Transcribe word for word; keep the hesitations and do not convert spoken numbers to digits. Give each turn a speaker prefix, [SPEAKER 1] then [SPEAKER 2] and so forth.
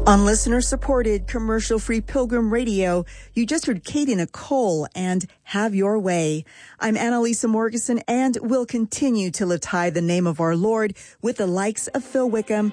[SPEAKER 1] On listener-supported, commercial-free Pilgrim Radio, you just heard Katie Nicole and Have Your Way. I'm Annalisa Morgeson, and we'll continue to lift high the name of our Lord with the likes of Phil Wickham